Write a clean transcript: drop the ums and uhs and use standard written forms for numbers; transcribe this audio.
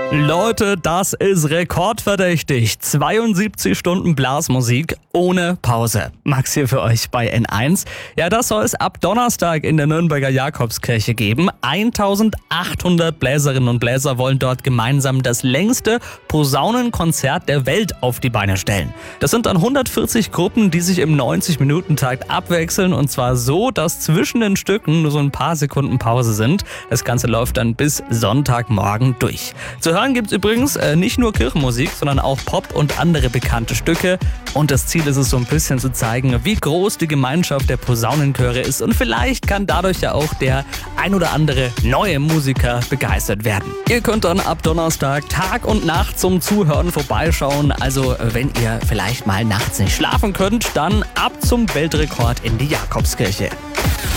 Leute, das ist rekordverdächtig. 72 Stunden Blasmusik ohne Pause. Max hier für euch bei N1. Ja, das soll es ab Donnerstag in der Nürnberger Jakobskirche geben. 1800 Bläserinnen und Bläser wollen dort gemeinsam das längste Posaunenkonzert der Welt auf die Beine stellen. Das sind dann 140 Gruppen, die sich im 90-Minuten-Takt abwechseln, und zwar so, dass zwischen den Stücken nur so ein paar Sekunden Pause sind. Das Ganze läuft dann bis Sonntagmorgen durch. Zu hören gibt's übrigens nicht nur Kirchenmusik, sondern auch Pop und andere bekannte Stücke. Und das Ziel ist es, so ein bisschen zu zeigen, wie groß die Gemeinschaft der Posaunenchöre ist. Und vielleicht kann dadurch ja auch der ein oder andere neue Musiker begeistert werden. Ihr könnt dann ab Donnerstag Tag und Nacht zum Zuhören vorbeischauen. Also wenn ihr vielleicht mal nachts nicht schlafen könnt, dann ab zum Weltrekord in die Jakobskirche.